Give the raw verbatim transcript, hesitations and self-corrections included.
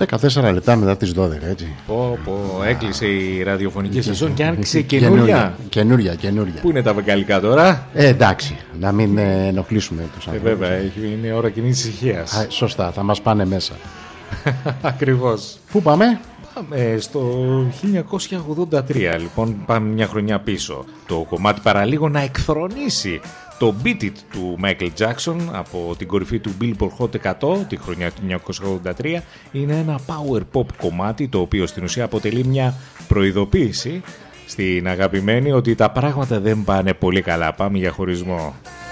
δεκατέσσερα λεπτά μετά τις δώδεκα, έτσι. Πω, πω, έκλεισε η ραδιοφωνική σεζόν και άρχισε καινούρια. Καινούρια, καινούρια. Πού είναι τα βεγγαλικά τώρα? Ε, εντάξει, να μην ε, ενοχλήσουμε τους ανθρώπους. Ε, βέβαια, είναι ώρα κοινής ησυχίας. Α, σωστά, θα μας πάνε μέσα. Ακριβώς. Πού πάμε? Πάμε στο χίλια εννιακόσια ογδόντα τρία, λοιπόν, πάμε μια χρονιά πίσω. Το κομμάτι παραλίγο να εκθρονήσει το Beat It του Michael Jackson από την κορυφή του Billboard Hot εκατό τη χρονιά του χίλια εννιακόσια ογδόντα τρία. Είναι ένα power pop κομμάτι, το οποίο στην ουσία αποτελεί μια προειδοποίηση στην αγαπημένη ότι τα πράγματα δεν πάνε πολύ καλά. Πάμε για χωρισμό.